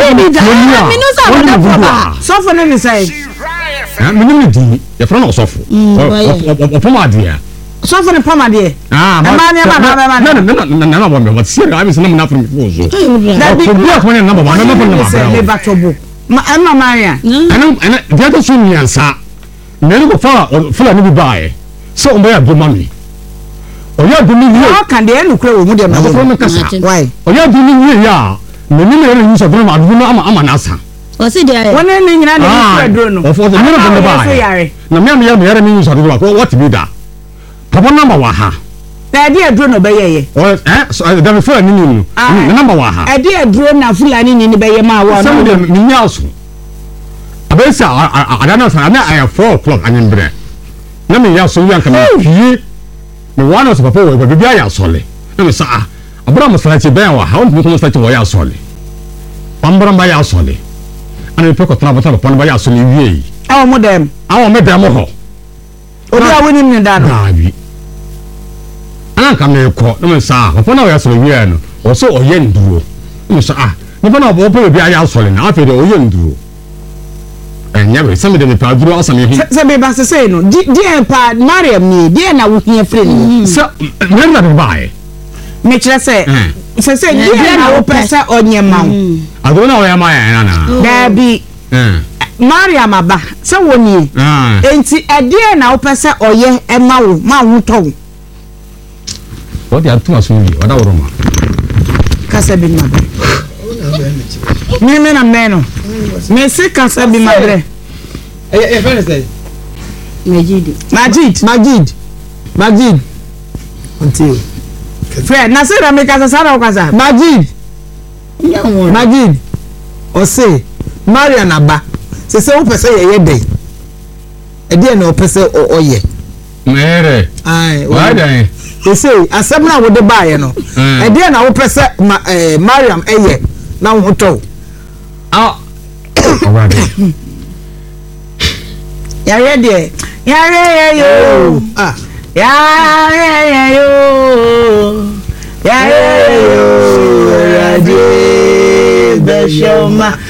sɔfo ne sɛ minimum di ya fra no sɔfo opoma dia sɔfo ne poma dia na bɔ me what see I mean na na from so na bi ko ne na bɔ na me batobo ma Maria ana dia to so nyansa na ne ko fa ni bi bae so on ya do mami oya do ni wie o kan de enu kura wo mu de na ko me kasa why oya do ni wie ya na ni na ni so do ma do no ama na asa o si de won ni nyina de kura do no o fo de no de bae na me yare ni so do ko what be da papa number wa ha na de aduro no be ye so da me fa ni ni number wa ha de aduro na fulani ni be ye ma wa no me nya so abesa adana sa na I 4 o'clock anyembre na me ya so yan kan fie me wana so papa wo be ya sole na me sa abura mo sa che ben wa ha on mo sa che wo ya sole pambara ba ya sole ana pe ko tra bota papa ba ya sole wie awo mo dem ho obi awoni ni da no abi ana ka me ko na me sa papa na wo ya sole wie no wo so oye nduro na me sa me na bo pe be ya sole na afi de oye nduro enyabe some de me pa duro asame hi se be ba se say no di pa Mariam ni di na wo hia frɛ ni so me na be bae me kyerɛ se di na wo pɛ sɛ onyema wo ado na wo ya ma ya na da bi Mariam aba se wo ni enti ɛde na wo pɛ sɛ ɔyɛ ɛma wo ma wo tɔ what they are too much really oda woroma kasa bi ma me na me no me se kasa bi ma bre friend say Majid until friend na se na me kasa sara kasa Majid o say Mariam aba se wo pese ye dey e dey na o pese oye mere ai why then they say asem na wo de bae no e dey na wo pese Mariam eye na wo to alright yare yo radio beshoma